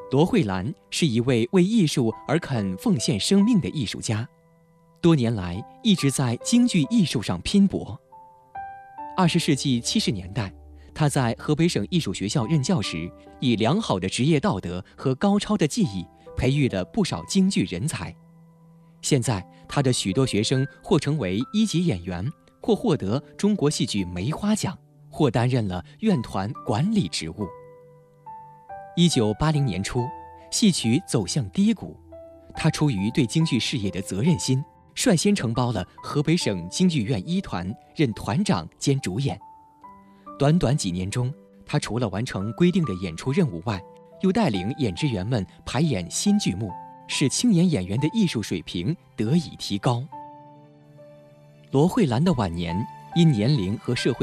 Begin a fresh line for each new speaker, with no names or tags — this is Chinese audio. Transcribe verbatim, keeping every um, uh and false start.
罗慧兰是一位为艺术而肯奉献生命的艺术家，多年来一直在京剧艺术上拼搏。二十世纪七十年代，他在河北省艺术学校任教时，以良好的职业道德和高超的技艺，培育了不少京剧人才。现在，他的许多学生或成为一级演员，或获得中国戏剧梅花奖，或担任了院团管理职务。一九八零年初，戏曲走向低谷，他出于对京剧事业的责任心，率先承包了河北省京剧院一团，任团长兼主演。短短几年中，他除了完成规定的演出任务外，又带领演职员们排演新剧目，使青年演员的艺术水平得以提高。罗慧兰的晚年因年龄和社会